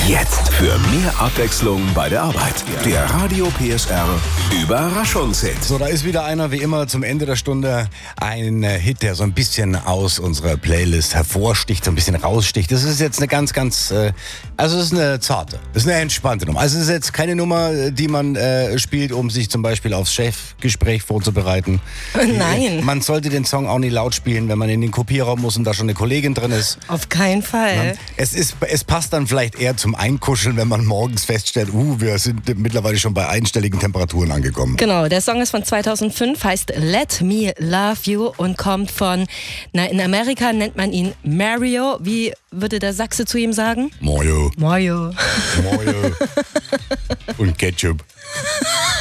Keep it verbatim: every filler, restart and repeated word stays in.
Jetzt für mehr Abwechslung bei der Arbeit. Der Radio P S R Überraschungshit. So, da ist wieder einer wie immer zum Ende der Stunde. Ein äh, Hit, der so ein bisschen aus unserer Playlist hervorsticht, so ein bisschen raussticht. Das ist jetzt eine ganz, ganz, äh, also es ist eine zarte, das ist eine entspannte Nummer. Also es ist jetzt keine Nummer, die man äh, spielt, um sich zum Beispiel aufs Chefgespräch vorzubereiten. Nein. Man sollte den Song auch nicht laut spielen, wenn man in den Kopierraum muss und da schon eine Kollegin drin ist. Auf keinen Fall. Es, ist, es passt dann vielleicht eher zum Einkuscheln, wenn man morgens feststellt, uh, wir sind mittlerweile schon bei einstelligen Temperaturen angekommen. Genau, der Song ist von zweitausendfünf, heißt Let Me Love You und kommt von, na, in Amerika nennt man ihn Mario. Wie würde der Sachse zu ihm sagen? Mario. Mario. Mario. Und Ketchup.